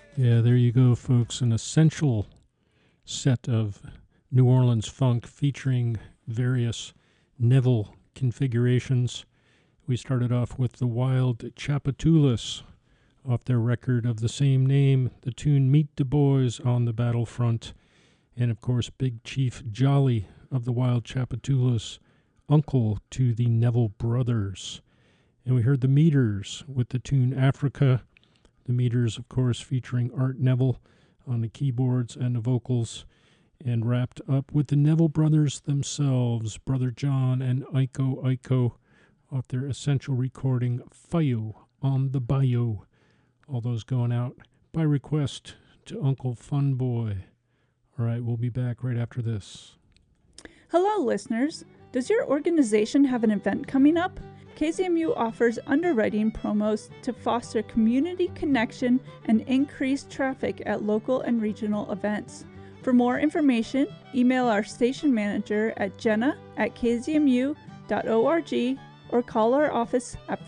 Yeah, there you go, folks. An essential set of New Orleans funk featuring various Neville configurations. We started off with the Wild Chapatoulas off their record of the same name, the tune Meet the Boys on the Battlefront, and of course Big Chief Jolly of the Wild Chapatoulas, uncle to the Neville brothers. And we heard the Meters with the tune Africa. The Meters, of course, featuring Art Neville on the keyboards and the vocals, and wrapped up with the Neville brothers themselves, Brother John and Iko off their essential recording, Fayo on the Bayou. All those going out by request to Uncle Funboy. All right, we'll be back right after this. Hello, listeners. Does your organization have an event coming up? KZMU offers underwriting promos to foster community connection and increase traffic at local and regional events. For more information, email our station manager at jenna@kzmu.org or call our office at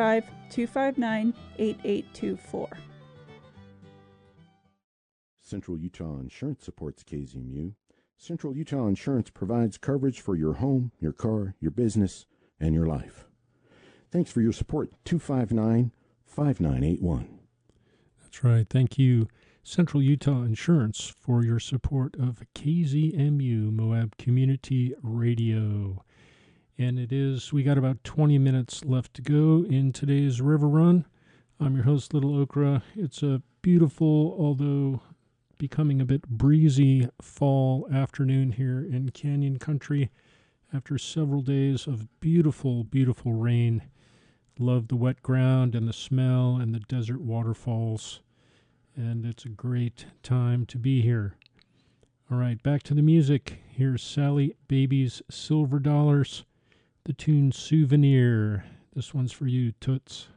435-259-8824. Central Utah Insurance supports KZMU. Central Utah Insurance provides coverage for your home, your car, your business, and your life. Thanks for your support. 259-5981. That's right. Thank you, Central Utah Insurance, for your support of KZMU, Moab Community Radio. And we got about 20 minutes left to go in today's River Run. I'm your host, Little Okra. It's a beautiful, although becoming a bit breezy fall afternoon here in Canyon Country after several days of beautiful, beautiful rain. Love the wet ground and the smell and the desert waterfalls. And it's a great time to be here. All right, back to the music. Here's Sally Baby's Silver Dollars, the tune Souvenir. This one's for you, Toots.